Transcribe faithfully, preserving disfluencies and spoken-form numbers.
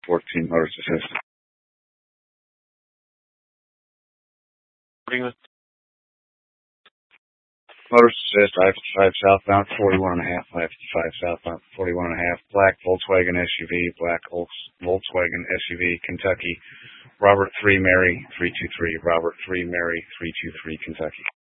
fourteen Motors Assist. Motors Assist, I fifty-five southbound, forty-one and a half, I fifty-five southbound, forty-one and a half, black Volkswagen S U V, black Volkswagen S U V, Kentucky, Robert three Mary three two three, Robert three Mary three two three, Kentucky.